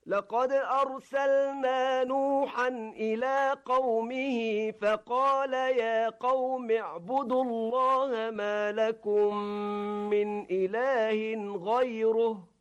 لقد أرسلنا نوحا إلى قومه فقال يا قوم اعبدوا الله ما لكم من إله غيره